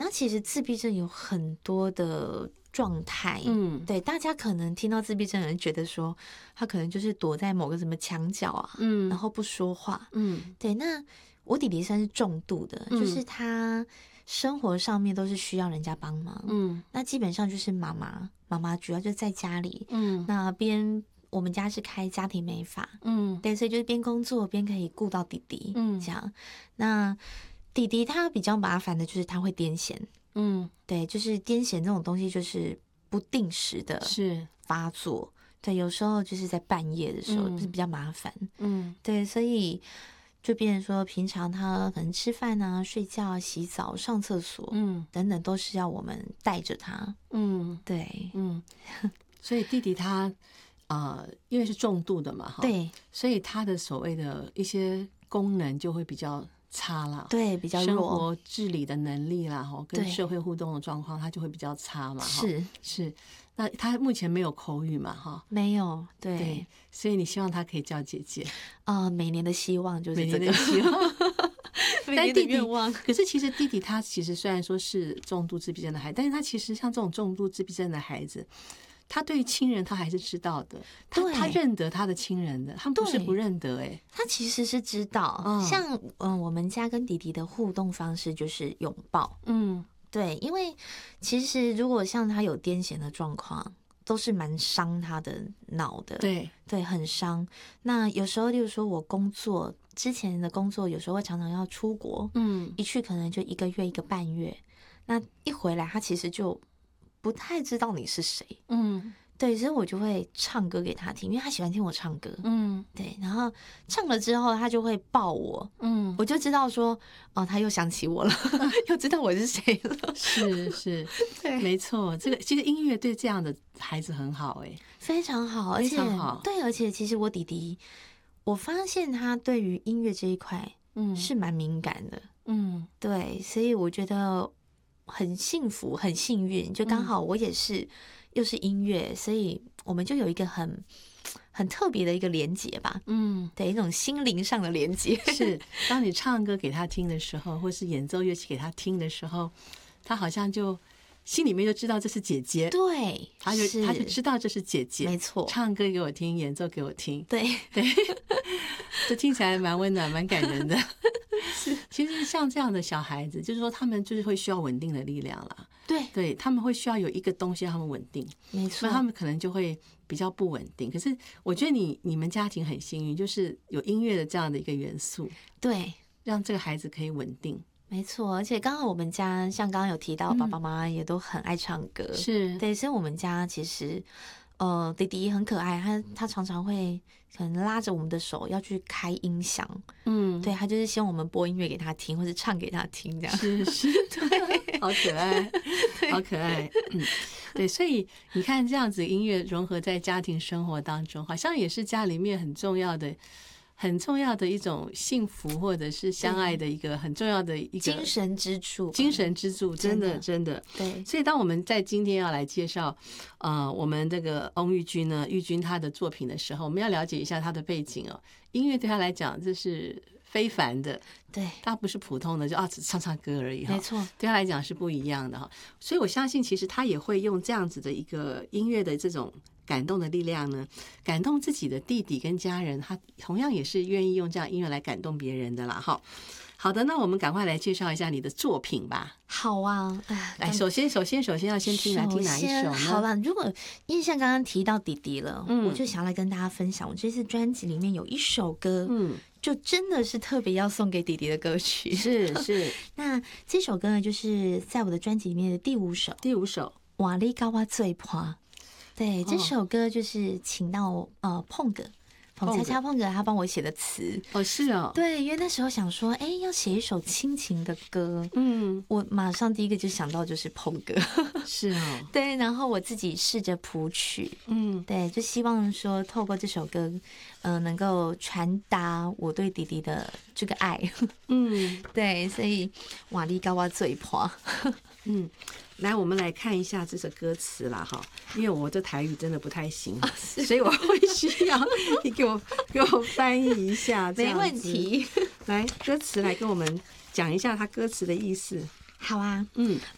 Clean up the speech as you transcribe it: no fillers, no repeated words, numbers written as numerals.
其实自闭症有很多的状态，对，大家可能听到自闭症的人觉得说，他可能就是躲在某个什么墙角啊，然后不说话，对。那我弟弟算是重度的，就是他生活上面都是需要人家帮忙，那基本上就是妈妈主要就在家里，那我们家是开家庭美发，对，所以就是边工作边可以顾到弟弟，这样。那弟弟他比较麻烦的就是他会癫痫，对，就是癫痫这种东西就是不定时的发作，对，有时候就是在半夜的时候就是比较麻烦，对，所以就变成说平常他可能吃饭啊、睡觉、洗澡、上厕所，等等都是要我们带着他，对， 所以弟弟他因为是重度的嘛， 对， 所以他的所谓的一些功能就会比较差啦， 对，比较弱， 生活自理的能力啦，跟社会互动的状况，他就会比较差嘛，是。那他目前没有口语嘛， 没有，对， 所以你希望他可以叫姐姐每年的希望就是这个每年的希望。 每年的愿望。 可是其实弟弟他其实虽然说是重度自闭症的孩子，但是他其实像这种重度自闭症的孩子，他对于亲人他还是知道的，他认得他的亲人的，他们不是不认得他其实是知道，像我们家跟弟弟的互动方式就是拥抱，对，因为其实如果像他有癫痫的状况，都是蛮伤他的脑的，对，很伤。那有时候例如说我之前的工作有时候会常常要出国，一去可能就1个月1个半月，那一回来他其实就不太知道你是谁，对，所以我就会唱歌给他听，因为他喜欢听我唱歌，对，然后唱了之后他就会抱我，我就知道说他又想起我了，又知道我是谁了， 是，对，没错，这个其实音乐对这样的孩子很好， 非常好， 非常好， 对，而且其实我弟弟，我发现他对于音乐这一块，是蛮敏感的，对，所以我觉得很幸福，很幸运，就刚好我也是。又是音乐，所以我们就有一个很特别的一个连结吧，对，一种心灵上的连结。 是，当你唱歌给他听的时候，或是演奏乐器给他听的时候，他好像就心里面就知道这是姐姐， 对， 他就知道这是姐姐， 没错， 唱歌给我听，演奏给我听， 对， 这听起来蛮温暖、蛮感人的。其实像这样的小孩子，就是说他们就是会需要稳定的力量啦。对，他们会需要有一个东西让他们稳定， 没错， 那他们可能就会比较不稳定。可是我觉得你们家庭很幸运，就是有音乐的这样的一个元素， 对， 让这个孩子可以稳定。 没错，而且刚好我们家像刚刚有提到，爸爸妈妈也都很爱唱歌， 是对，所以我们家其实弟弟很可爱，他常常会可能拉着我们的手要去开音响，对，他就是希望我们播音乐给他听，或是唱给他听，这样是，对，好可爱，好可爱，对，所以你看这样子音乐融合在家庭生活当中，好像也是家里面很重要的一种幸福，或者是相爱的一个很重要的一个精神支柱， 真的对。 所以当我们在今天要来介绍我们这个翁玉君呢，玉君她的作品的时候，我们要了解一下她的背景哦。音乐对她来讲这是非凡的， 对， 她不是普通的就只唱歌而已， 没错， 对她来讲是不一样的哈。所以我相信其实她也会用这样子的一个音乐的这种感动的力量呢，感动自己的弟弟跟家人，他同样也是愿意用这样音乐来感动别人的啦哈。好的，那我们赶快来介绍一下你的作品吧。 好啊， 来，首先要先听哪一首呢？ 好了，如果因为像刚刚提到弟弟了，我就想来跟大家分享，我这次专辑里面有一首歌，就真的是特别要送给弟弟的歌曲。 是那这首歌呢，就是在我的专辑里面的第五首瓦力高瓦最破。对，这首歌就是请到碰哥恰恰碰哥他帮我写的词。 是哦， 对，因为那时候想说要写一首亲情的歌，我马上第一个就想到就是碰哥。 是哦， 对，然后我自己试着谱曲，对，就希望说透过这首歌能够传达我对弟弟的这个爱。对，所以瓦力高瓦最破。 来，我们来看一下这首歌词啦哈，因为我这台语真的不太行，所以我会需要你给我翻译一下， 没问题。 来，歌词来跟我们讲一下它歌词的意思。 好啊，